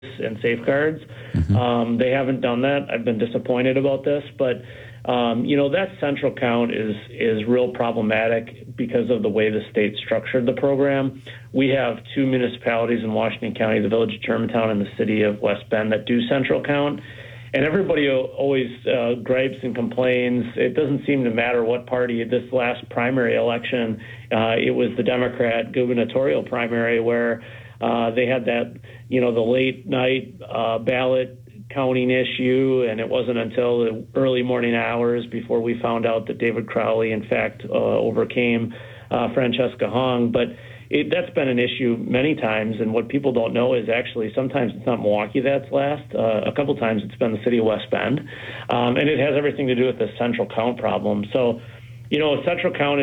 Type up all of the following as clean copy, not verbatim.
and safeguards. They haven't done that. I've been disappointed about this, but that central count is real problematic because of the way the state structured the program. We have two municipalities in Washington County, the Village of Germantown and the City of West Bend, that do central count. And everybody always gripes and complains. It doesn't seem to matter what party. This last primary election, it was the Democrat gubernatorial primary where they had that, the late night ballot counting issue, and it wasn't until the early morning hours before we found out that David Crowley, in fact, overcame Francesca Hong. But that's been an issue many times, and what people don't know is actually sometimes it's not Milwaukee that's last. A couple times it's been the city of West Bend, and it has everything to do with the central count problem. So, a central count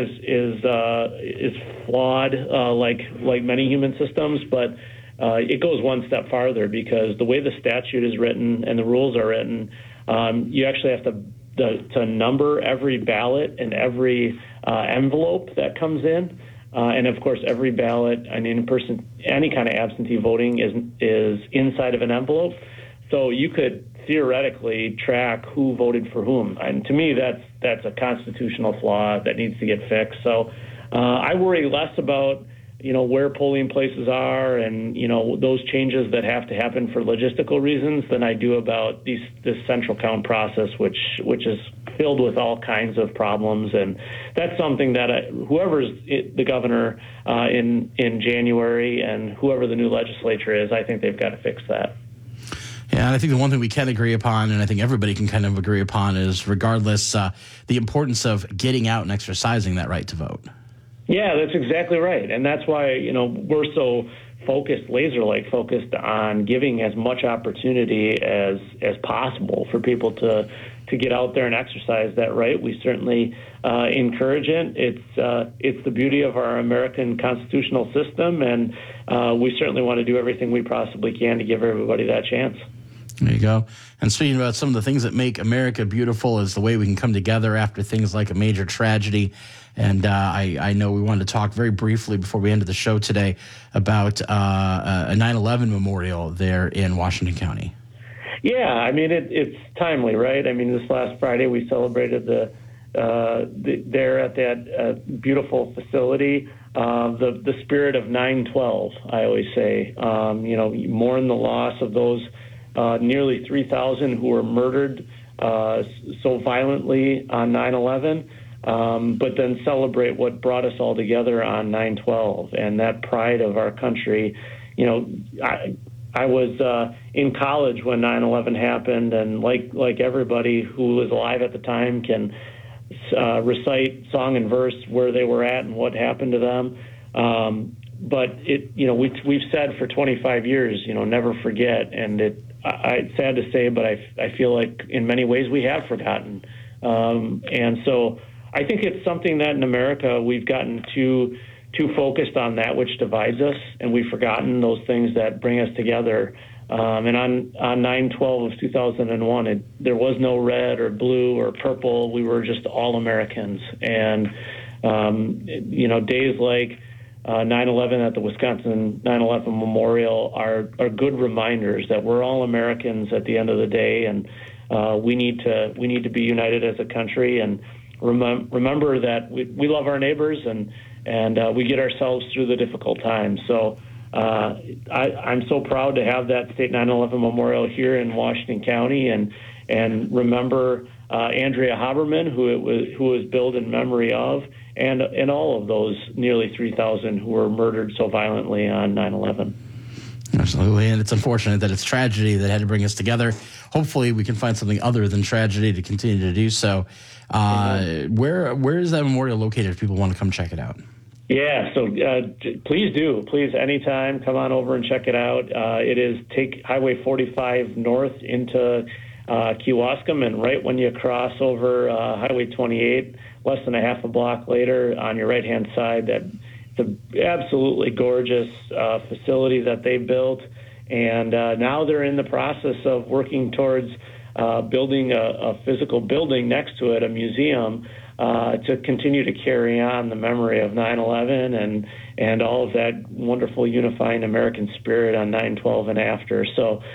is flawed, like many human systems, but it goes one step farther because the way the statute is written and the rules are written, you actually have to number every ballot and every envelope that comes in. And of course, every ballot and any kind of absentee voting is inside of an envelope. So you could theoretically track who voted for whom. And to me, that's a constitutional flaw that needs to get fixed. So I worry less about where polling places are and those changes that have to happen for logistical reasons than I do about this central count process, which is filled with all kinds of problems. And that's something that whoever's the governor in January and whoever the new legislature is, I think they've got to fix that. Yeah, and I think the one thing we can agree upon, and I think everybody can kind of agree upon, is regardless, the importance of getting out and exercising that right to vote. Yeah, that's exactly right. And that's why, we're so laser-like focused on giving as much opportunity as possible for people to get out there and exercise that right. We certainly encourage it. It's the beauty of our American constitutional system, and we certainly want to do everything we possibly can to give everybody that chance. There you go. And speaking about some of the things that make America beautiful is the way we can come together after things like a major tragedy. And I know we wanted to talk very briefly before we ended the show today about a 9/11 memorial there in Washington County. Yeah, I mean, it's timely, right? I mean, this last Friday we celebrated there at that beautiful facility, the spirit of 9/12, I always say. Mourn the loss of those nearly 3,000 who were murdered so violently on 9/11, but then celebrate what brought us all together on 9/12 and that pride of our country. I was in college when 9/11 happened, and like everybody who was alive at the time can recite song and verse where they were at and what happened to them. But we've said for 25 years, never forget, and it's sad to say, but I feel like in many ways we have forgotten. And so I think it's something that in America we've gotten too focused on that which divides us, and we've forgotten those things that bring us together. And on 9/12 of 2001, there was no red or blue or purple. We were just all Americans. And, days like 9/11 at the Wisconsin 9/11 Memorial are good reminders that we're all Americans at the end of the day, and we need to be united as a country and remember that we love our neighbors and we get ourselves through the difficult times. So I'm so proud to have that State 9/11 Memorial here in Washington County and remember Andrea Haberman, who was built in memory of, and all of those nearly 3,000 who were murdered so violently on 9/11. Absolutely, and it's unfortunate that it's tragedy that had to bring us together. Hopefully we can find something other than tragedy to continue to do so. Where is that memorial located if people want to come check it out? Yeah, so please do. Please, anytime, come on over and check it out. It is take Highway 45 north into Kewaskum, and right when you cross over Highway 28, less than a half a block later, on your right-hand side, it's an absolutely gorgeous facility that they built. And now they're in the process of working towards building a physical building next to it, a museum, to continue to carry on the memory of 9/11 and all of that wonderful unifying American spirit on 9/12 and after. So